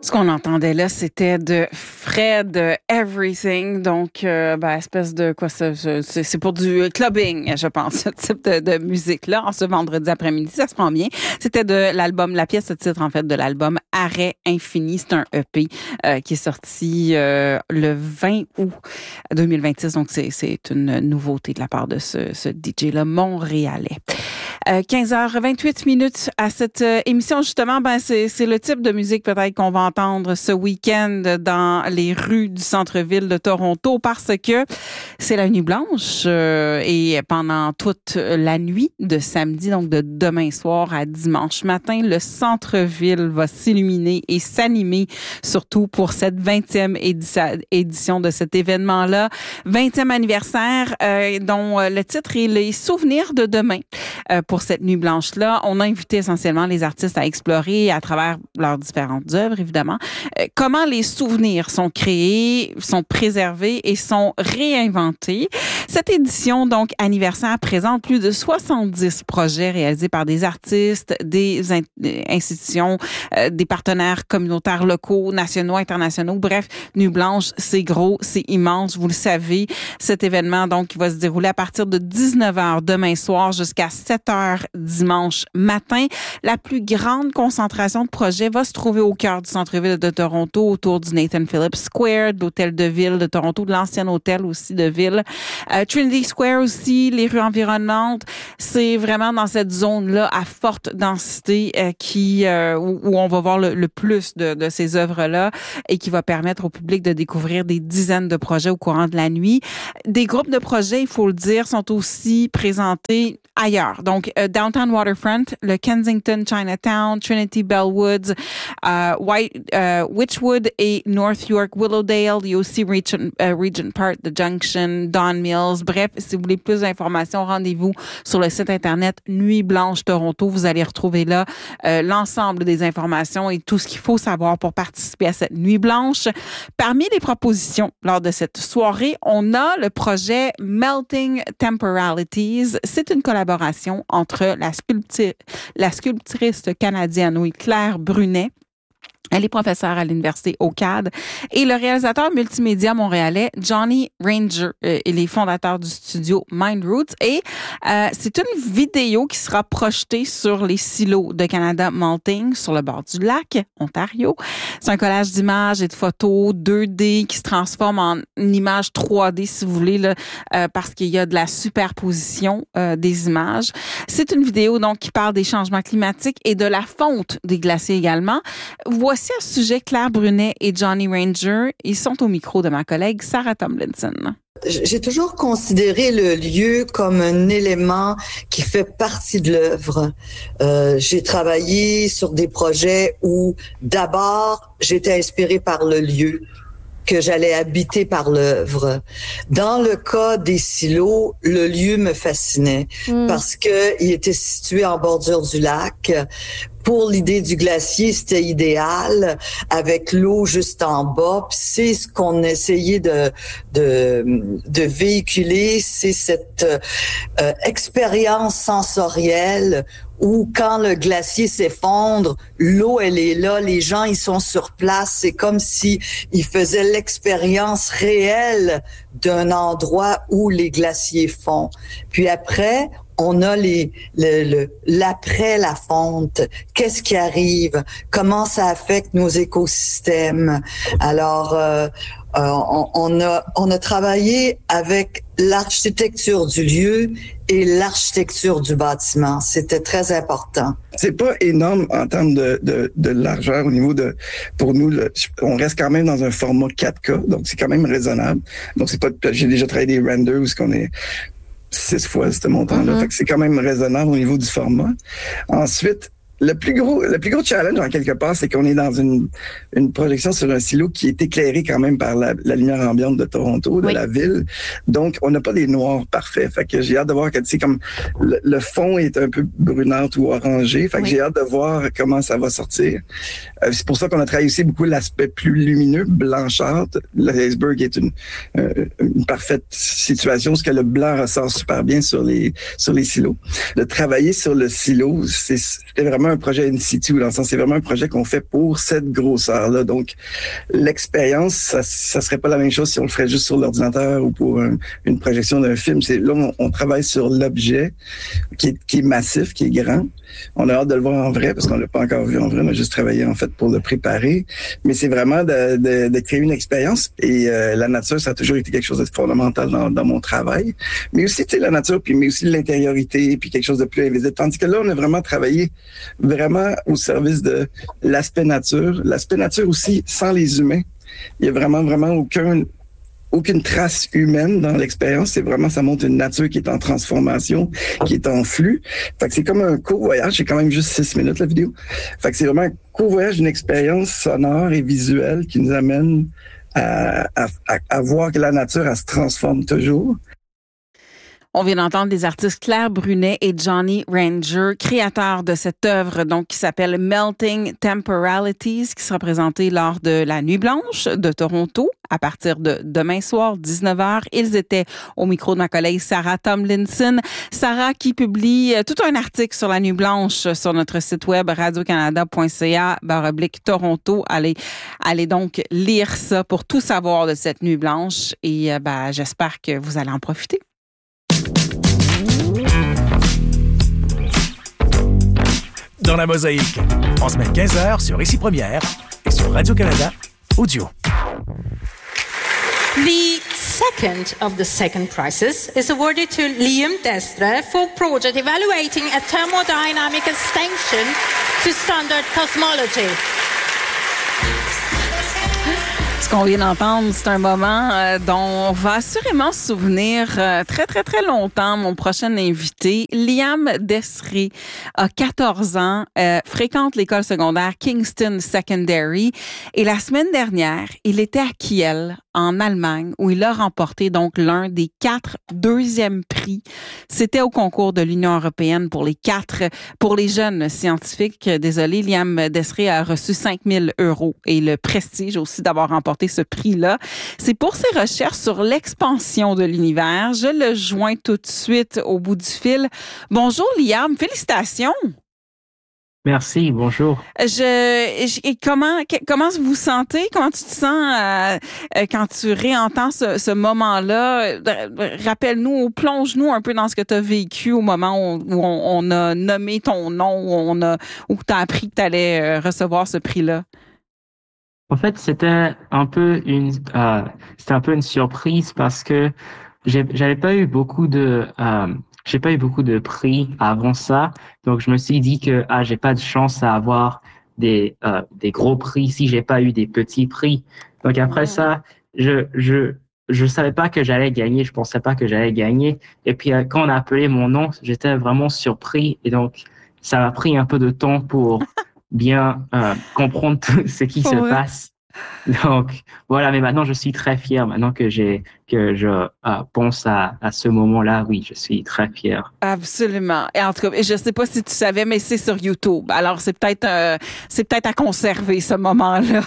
Ce qu'on entendait là, c'était de Fred Everything, donc espèce de quoi ça, c'est pour du clubbing, je pense, ce type de musique-là. En ce vendredi après-midi, ça se prend bien. C'était de l'album, la pièce titre en fait de l'album Arrêt Infini. C'est un EP qui est sorti le 20 août 2026, donc c'est une nouveauté de la part de ce DJ-là montréalais. 15h28 à cette émission, justement, c'est le type de musique peut-être qu'on va entendre ce week-end dans les rues du centre-ville de Toronto parce que c'est la nuit blanche et pendant toute la nuit de samedi, donc de demain soir à dimanche matin, le centre-ville va s'illuminer et s'animer surtout pour cette 20e édition de cet événement-là. 20e anniversaire dont le titre est Les souvenirs de demain. Pour cette nuit blanche-là, on a invité essentiellement les artistes à explorer à travers leurs différentes œuvres, évidemment, comment les souvenirs sont créés, sont préservés et sont réinventés. Cette édition, donc, anniversaire, présente plus de 70 projets réalisés par des artistes, des institutions, des partenaires communautaires locaux, nationaux, internationaux. Bref, Nuit blanche, c'est gros, c'est immense, vous le savez. Cet événement, donc, qui va se dérouler à partir de 19h demain soir jusqu'à 7h dimanche matin. La plus grande concentration de projets va se trouver au cœur du centre-ville de Toronto, autour du Nathan Phillips Square, de l'hôtel de ville de Toronto, de l'ancien hôtel aussi de ville. Trinity Square aussi, les rues environnantes. C'est vraiment dans cette zone-là à forte densité où on va voir le plus de ces œuvres-là et qui va permettre au public de découvrir des dizaines de projets au courant de la nuit. Des groupes de projets, il faut le dire, sont aussi présentés ailleurs. Donc, Downtown Waterfront, le Kensington Chinatown, Trinity Bellwoods, Witchwood et North York Willowdale. Il y a aussi Regent Park, The Junction, Don Mills. Bref, si vous voulez plus d'informations, rendez-vous sur le site Internet Nuit Blanche Toronto. Vous allez retrouver là l'ensemble des informations et tout ce qu'il faut savoir pour participer à cette Nuit Blanche. Parmi les propositions lors de cette soirée, on a le projet Melting Temporalities. C'est une collaboration entre la sculptrice canadienne, oui, Claire Brunet. Elle est professeure à l'université OCAD et le réalisateur multimédia montréalais Johnny Ranger et les fondateurs du studio Mind Roots. Et c'est une vidéo qui sera projetée sur les silos de Canada Malting sur le bord du lac Ontario. C'est un collage d'images et de photos 2D qui se transforme en images 3D si vous voulez là, parce qu'il y a de la superposition des images. C'est une vidéo donc qui parle des changements climatiques et de la fonte des glaciers également. Voici à ce sujet Claire Brunet et Johnny Ranger. Ils sont au micro de ma collègue Sarah Tomlinson. J'ai toujours considéré le lieu comme un élément qui fait partie de l'œuvre. J'ai travaillé sur des projets où d'abord j'étais inspirée par le lieu, que j'allais habiter par l'œuvre. Dans le cas des silos, le lieu me fascinait parce que il était situé en bordure du lac. Pour l'idée du glacier, c'était idéal avec l'eau juste en bas. Puis c'est ce qu'on essayait de véhiculer, c'est cette expérience sensorielle où quand le glacier s'effondre, l'eau elle est là, les gens ils sont sur place, c'est comme si ils faisaient l'expérience réelle d'un endroit où les glaciers fondent. Puis après, on a l'après la fonte. Qu'est-ce qui arrive? Comment ça affecte nos écosystèmes? Alors, on a travaillé avec l'architecture du lieu et l'architecture du bâtiment. C'était très important. C'est pas énorme en termes de largeur au niveau de, pour nous, on reste quand même dans un format 4K, donc c'est quand même raisonnable. Donc c'est pas, j'ai déjà travaillé des renders où ce qu'on est 6 fois ce montant-là. Fait que c'est quand même raisonnable au niveau du format. Ensuite, le plus gros challenge, en quelque part, c'est qu'on est dans une projection sur un silo qui est éclairé quand même par la lumière ambiante de Toronto, de la ville. Donc, on n'a pas des noirs parfaits. Fait que j'ai hâte de voir que, tu sais, comme le fond est un peu brunâtre ou orangé. Fait que j'ai hâte de voir comment ça va sortir. C'est pour ça qu'on a travaillé aussi beaucoup l'aspect plus lumineux, blanchâtre. L'iceberg est une parfaite situation, parce que le blanc ressort super bien sur les silos. De travailler sur le silo, c'était vraiment vraiment un projet in situ, dans le sens, c'est vraiment un projet qu'on fait pour cette grosseur-là. Donc, l'expérience, ça serait pas la même chose si on le ferait juste sur l'ordinateur ou pour une projection d'un film. Là, on travaille sur l'objet qui est massif, qui est grand. On a hâte de le voir en vrai parce qu'on l'a pas encore vu en vrai. On a juste travaillé en fait pour le préparer. Mais c'est vraiment de créer une expérience. Et la nature, ça a toujours été quelque chose de fondamental dans mon travail. Mais aussi, tu sais, la nature, mais aussi l'intériorité, puis quelque chose de plus invisible. Tandis que là, on a vraiment travaillé vraiment au service de l'aspect nature. L'aspect nature aussi, sans les humains. Il y a vraiment aucune trace humaine dans l'expérience. C'est vraiment, ça montre une nature qui est en transformation, qui est en flux. Fait que c'est comme un court voyage. C'est quand même juste 6 minutes, la vidéo. Fait que c'est vraiment un court voyage d'une expérience sonore et visuelle qui nous amène à voir que la nature, elle se transforme toujours. On vient d'entendre les artistes Claire Brunet et Johnny Ranger, créateurs de cette œuvre donc qui s'appelle Melting Temporalities, qui sera présentée lors de la Nuit Blanche de Toronto à partir de demain soir, 19h. Ils étaient au micro de ma collègue Sarah Tomlinson. Sarah qui publie tout un article sur la Nuit Blanche sur notre site web radiocanada.ca/Toronto. Allez donc lire ça pour tout savoir de cette Nuit Blanche et j'espère que vous allez en profiter. Dans la mosaïque, en semaine 15h sur Ici Première et sur Radio-Canada Audio. The second of the second prizes is awarded to Liam Destre for project evaluating a thermodynamic extension to standard cosmology. Ce qu'on vient d'entendre, c'est un moment dont on va assurément se souvenir très, très, très longtemps. Mon prochain invité, Liam Destre, a 14 ans, fréquente l'école secondaire Kingston Secondary. Et la semaine dernière, il était à Kiel, en Allemagne, où il a remporté donc l'un des 4 deuxièmes prix. C'était au concours de l'Union européenne pour les jeunes scientifiques. Désolé, Liam Destre a reçu 5 000 € et le prestige aussi d'avoir remporté ce prix-là. C'est pour ses recherches sur l'expansion de l'univers. Je le joins tout de suite au bout du fil. Bonjour Liam, félicitations! Merci, bonjour. Comment vous sentez? Comment tu te sens quand tu réentends ce moment-là? Rappelle-nous, plonge-nous un peu dans ce que tu as vécu au moment où on a nommé ton nom, où tu as appris que tu allais recevoir ce prix-là. En fait, c'était un peu une surprise parce que j'avais pas eu beaucoup de j'ai pas eu beaucoup de prix avant ça, donc je me suis dit que j'ai pas de chance à avoir des gros prix si j'ai pas eu des petits prix. Donc après ça, je savais pas que j'allais gagner, je pensais pas que j'allais gagner. Et puis quand on a appelé mon nom, j'étais vraiment surpris et donc ça m'a pris un peu de temps pour bien comprendre tout ce qui se passe. Donc voilà, mais maintenant je suis très fier. Maintenant que je pense à ce moment-là, oui, je suis très fier. Absolument. Et en tout cas, je sais pas si tu savais, mais c'est sur YouTube. Alors c'est peut-être à conserver ce moment-là.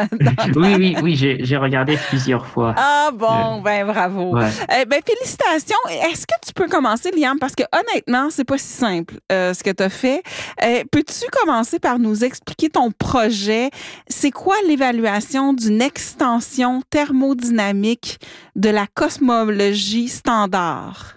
Oui, j'ai regardé plusieurs fois. Ah bon, bravo. Ouais. Félicitations. Est-ce que tu peux commencer, Liam, parce que honnêtement, c'est pas si simple ce que tu as fait. Peux-tu commencer par nous expliquer ton projet? C'est quoi l'évaluation d'une extension thermodynamique de la cosmologie standard?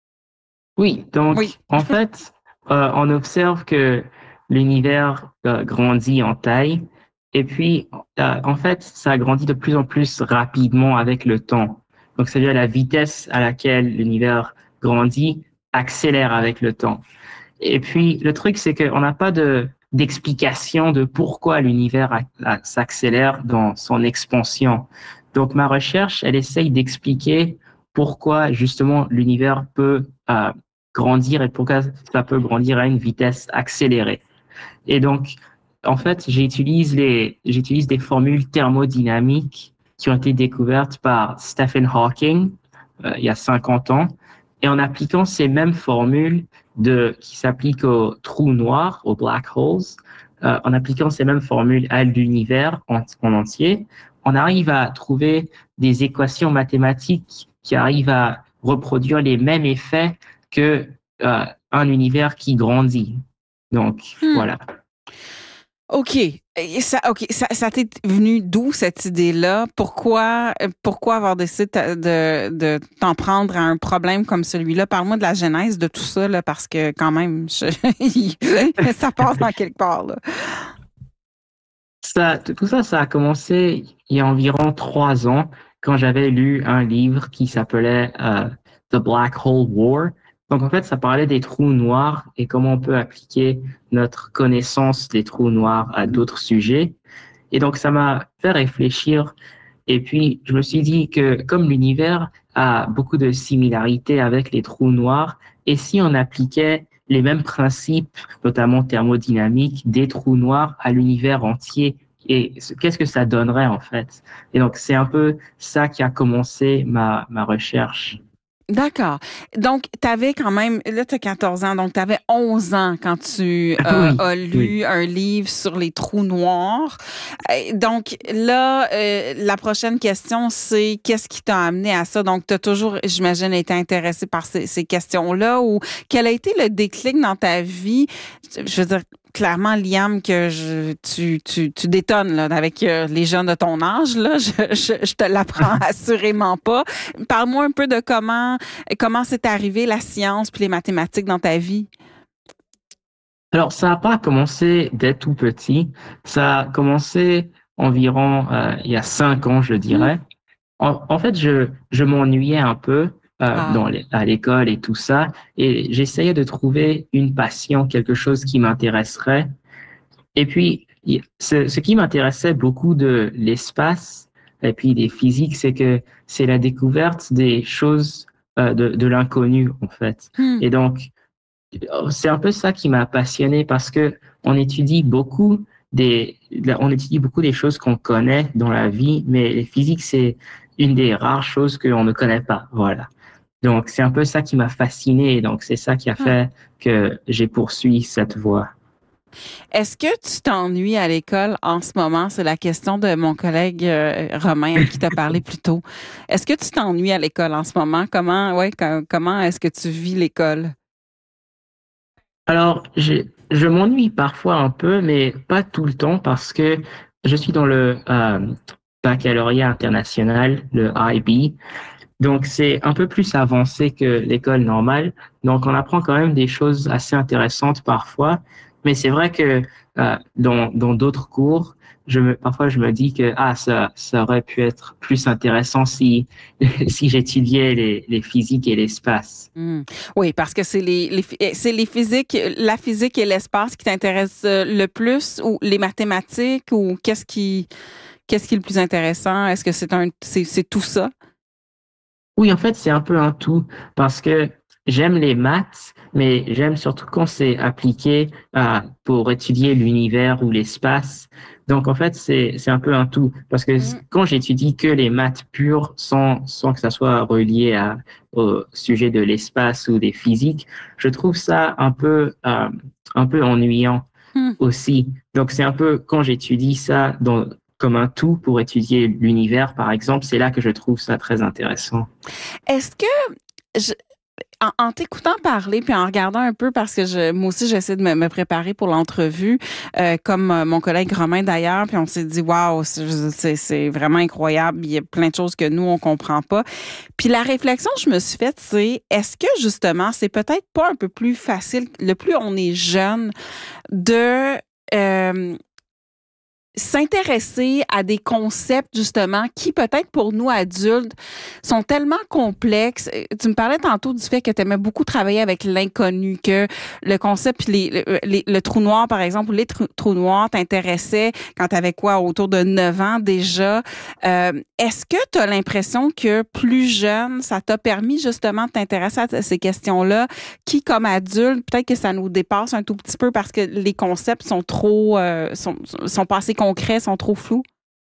Oui, donc en fait, on observe que l'univers grandit en taille et puis en fait, ça grandit de plus en plus rapidement avec le temps. Donc, c'est-à-dire la vitesse à laquelle l'univers grandit accélère avec le temps. Et puis, le truc, c'est qu'on n'a pas d'explication de pourquoi l'univers s'accélère dans son expansion. Donc, ma recherche, elle essaye d'expliquer pourquoi, justement, l'univers peut grandir et pourquoi ça peut grandir à une vitesse accélérée. Et donc, en fait, j'utilise des formules thermodynamiques qui ont été découvertes par Stephen Hawking il y a 50 ans. Et en appliquant ces mêmes formules qui s'appliquent aux trous noirs, aux black holes, en appliquant ces mêmes formules à l'univers en entier, on arrive à trouver des équations mathématiques qui arrivent à reproduire les mêmes effets que un univers qui grandit. Donc, voilà. OK. Ça t'est venu d'où cette idée-là? Pourquoi avoir décidé de t'en prendre à un problème comme celui-là? Parle-moi de la genèse de tout ça, là, parce que quand même, ça passe dans quelque part, là. Tout ça, ça a commencé il y a environ 3 ans quand j'avais lu un livre qui s'appelait The Black Hole War. Donc, en fait, ça parlait des trous noirs et comment on peut appliquer notre connaissance des trous noirs à d'autres sujets. Et donc, ça m'a fait réfléchir. Et puis, je me suis dit que comme l'univers a beaucoup de similarités avec les trous noirs, et si on appliquait les mêmes principes, notamment thermodynamiques, des trous noirs à l'univers entier, et qu'est-ce que ça donnerait en fait? Et donc, c'est un peu ça qui a commencé ma recherche. D'accord. Donc, tu avais quand même, là, tu as 14 ans, donc tu avais 11 ans quand tu as lu un livre sur les trous noirs. Donc, là, la prochaine question, c'est qu'est-ce qui t'a amené à ça? Donc, tu as toujours, j'imagine, été intéressé par ces questions-là, ou quel a été le déclic dans ta vie? Je veux dire, clairement, Liam, que tu détonnes là, avec les jeunes de ton âge. Là, je te l'apprends assurément pas. Parle-moi un peu de comment c'est arrivé la science puis les mathématiques dans ta vie. Alors, ça n'a pas commencé dès tout petit. Ça a commencé environ il y a 5 ans, je dirais. En fait, je m'ennuyais un peu à l'école et tout ça, et j'essayais de trouver une passion, quelque chose qui m'intéresserait. Et puis, ce qui m'intéressait beaucoup de l'espace et puis des physiques, c'est que c'est la découverte des choses de l'inconnu, en fait. Et donc, c'est un peu ça qui m'a passionné parce que on étudie beaucoup des choses qu'on connaît dans la vie, mais les physiques, c'est une des rares choses qu'on ne connaît pas. Voilà. Donc, c'est un peu ça qui m'a fasciné. Donc, c'est ça qui a fait que j'ai poursuivi cette voie. Est-ce que tu t'ennuies à l'école en ce moment? C'est la question de mon collègue Romain qui t'a parlé plus tôt. Est-ce que tu t'ennuies à l'école en ce moment? Comment est-ce que tu vis l'école? Alors, je m'ennuie parfois un peu, mais pas tout le temps parce que je suis dans le baccalauréat international, le IB. Donc, c'est un peu plus avancé que l'école normale. Donc, on apprend quand même des choses assez intéressantes parfois. Mais c'est vrai que dans d'autres cours, parfois je me dis que ça aurait pu être plus intéressant si j'étudiais les physiques et l'espace. Oui, parce que c'est les physiques, la physique et l'espace qui t'intéressent le plus, ou les mathématiques, ou qu'est-ce qui est le plus intéressant? Est-ce que c'est tout ça? Oui, en fait, c'est un peu un tout parce que j'aime les maths, mais j'aime surtout quand c'est appliqué pour étudier l'univers ou l'espace. Donc, en fait, c'est un peu un tout parce que quand j'étudie que les maths pures sans que ça soit relié au sujet de l'espace ou des physiques, je trouve ça un peu ennuyant aussi. Donc, c'est un peu quand j'étudie ça comme un tout pour étudier l'univers, par exemple, c'est là que je trouve ça très intéressant. Est-ce que, en t'écoutant parler, puis en regardant un peu, parce que moi aussi, j'essaie de me préparer pour l'entrevue, comme mon collègue Romain d'ailleurs, puis on s'est dit, waouh, c'est vraiment incroyable, il y a plein de choses que nous, on comprend pas. Puis la réflexion que je me suis faite, c'est, est-ce que justement, c'est peut-être pas un peu plus facile, le plus on est jeune, de s'intéresser à des concepts, justement, qui peut-être pour nous adultes sont tellement complexes. Tu me parlais tantôt du fait que tu aimais beaucoup travailler avec l'inconnu, que le concept, le trou noir, par exemple, ou les trous noirs t'intéressaient quand tu avais autour de 9 ans déjà. Est-ce que tu as l'impression que plus jeune, ça t'a permis justement de t'intéresser à ces questions-là, qui, comme adulte, peut-être que ça nous dépasse un tout petit peu parce que les concepts sont trop, sont pas assez concrets, sont trop flous?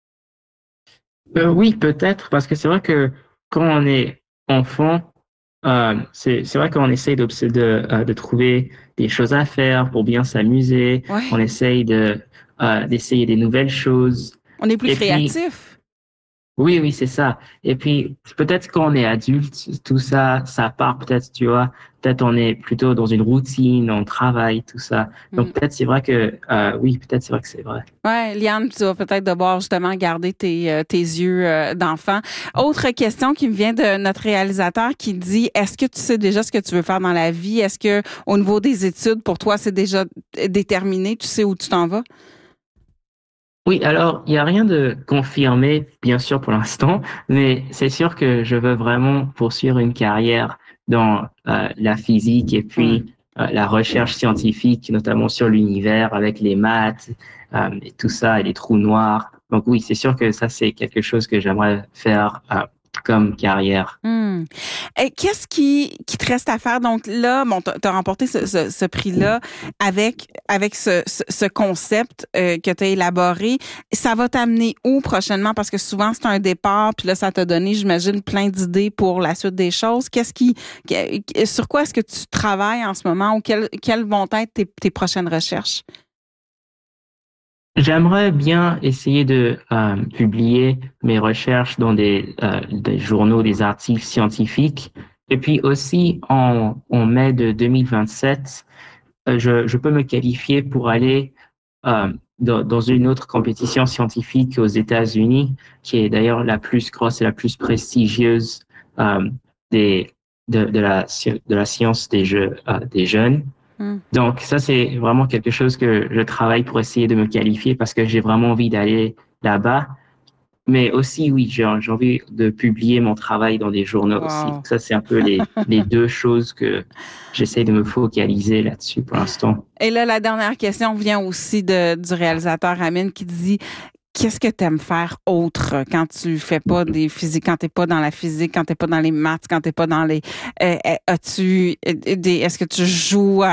Oui, peut-être, parce que c'est vrai que quand on est enfant, c'est vrai qu'on essaye de trouver des choses à faire pour bien s'amuser. Ouais. On essaye d'essayer des nouvelles choses. On est plus créatif. Oui, c'est ça. Et puis, peut-être quand on est adulte, tout ça, ça part peut-être, tu vois, peut-être on est plutôt dans une routine, on travaille, tout ça. Donc, peut-être c'est vrai que, oui, peut-être c'est vrai que c'est vrai. Ouais, Liane, tu vas peut-être devoir justement garder tes yeux d'enfant. Autre question qui me vient de notre réalisateur qui dit, est-ce que tu sais déjà ce que tu veux faire dans la vie? Est-ce que au niveau des études, pour toi, c'est déjà déterminé? Tu sais où tu t'en vas? Oui, alors, il n'y a rien de confirmé, bien sûr, pour l'instant, mais c'est sûr que je veux vraiment poursuivre une carrière dans la physique et puis la recherche scientifique, notamment sur l'univers avec les maths et tout ça, et les trous noirs. Donc oui, c'est sûr que ça, c'est quelque chose que j'aimerais faire comme carrière. Et qu'est-ce qui te reste à faire? Donc là, bon, t'as remporté ce prix-là avec ce concept que tu as élaboré. Ça va t'amener où prochainement? Parce que souvent, c'est un départ, puis là, ça t'a donné, j'imagine, plein d'idées pour la suite des choses. Sur quoi est-ce que tu travailles en ce moment ou quelles vont être tes prochaines recherches? J'aimerais bien essayer de publier mes recherches dans des journaux, des articles scientifiques. Et puis aussi, en mai de 2027, je peux me qualifier pour aller dans une autre compétition scientifique aux États-Unis, qui est d'ailleurs la plus grosse et la plus prestigieuse de la science des jeunes. Donc, ça, c'est vraiment quelque chose que je travaille pour essayer de me qualifier parce que j'ai vraiment envie d'aller là-bas. Mais aussi, oui, j'ai envie de publier mon travail dans des journaux aussi. Donc, ça, c'est un peu les deux choses que j'essaie de me focaliser là-dessus pour l'instant. Et là, la dernière question vient aussi du réalisateur Amine qui dit: qu'est-ce que tu aimes faire autre quand tu fais pas des physiques, quand t'es pas dans la physique, quand t'es pas dans les maths, quand t'es pas dans les... est-ce que tu joues